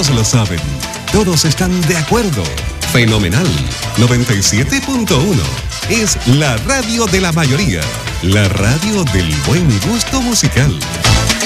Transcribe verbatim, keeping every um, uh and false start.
todos lo saben, todos están de acuerdo. Fenomenal. noventa y siete punto uno es la radio de la mayoría, la radio del buen gusto musical.